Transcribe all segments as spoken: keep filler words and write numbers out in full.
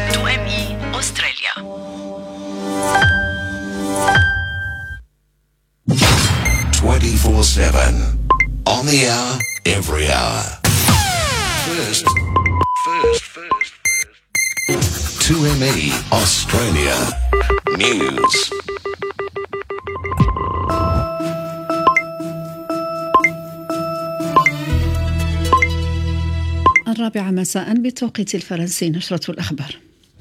تو إم إي أستراليا. twenty-four seven on the hour, every hour. First, first, first, first. two M E Australia News. الرابعة مساء بالتوقيت الفرنسي، نشرة الأخبار.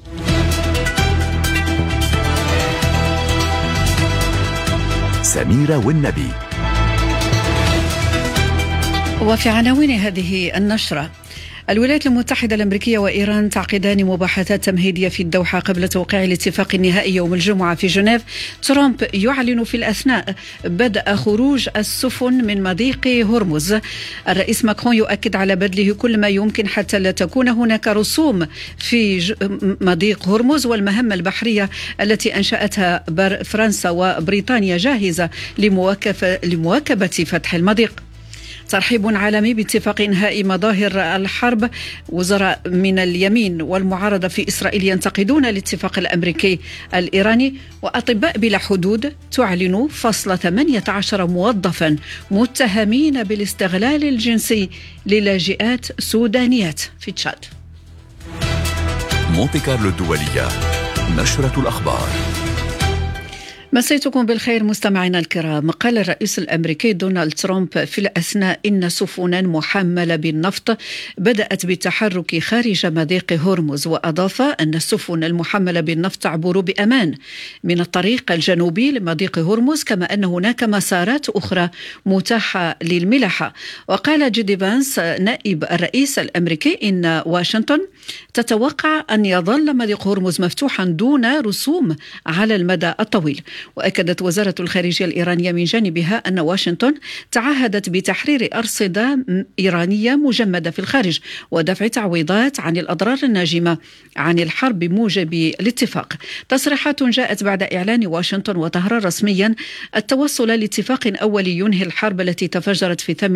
سميرة والنبي. وفي عناوين هذه النشرة: الولايات المتحدة الأمريكية وإيران تعقدان مباحثات تمهيدية في الدوحة قبل توقيع الاتفاق النهائي يوم الجمعة في جنيف. ترامب يعلن في الأثناء بدء خروج السفن من مضيق هرمز. الرئيس ماكرون يؤكد على بذله كل ما يمكن حتى لا تكون هناك رسوم في مضيق هرمز، والمهمة البحرية التي أنشأتها فرنسا وبريطانيا جاهزة لمواكبة فتح المضيق. ترحيب عالمي باتفاق إنهاء مظاهر الحرب. وزراء من اليمين والمعارضة في إسرائيل ينتقدون الاتفاق الأمريكي الإيراني. وأطباء بلا حدود تعلن فصل ثمانية عشر موظفا متهمين بالاستغلال الجنسي للاجئات سودانيات في تشاد. مونتي كارلو الدولية، نشرة الأخبار. مسيتكم بالخير مستمعينا الكرام. قال الرئيس الأمريكي دونالد ترامب في الأثناء إن سفنا محملة بالنفط بدأت بالتحرك خارج مضيق هرمز، وأضاف أن السفن المحملة بالنفط تعبر بأمان من الطريق الجنوبي لمضيق هرمز، كما أن هناك مسارات أخرى متاحة للملاحة. وقال جيدي فانس نائب الرئيس الأمريكي إن واشنطن تتوقع أن يظل مضيق هرمز مفتوحا دون رسوم على المدى الطويل. وأكدت وزارة الخارجية الإيرانية من جانبها أن واشنطن تعهدت بتحرير أرصدة إيرانية مجمدة في الخارج ودفع تعويضات عن الأضرار الناجمة عن الحرب بموجب الاتفاق. تصريحات جاءت بعد إعلان واشنطن وطهران رسميا التوصل لاتفاق أولي ينهي الحرب التي تفجرت في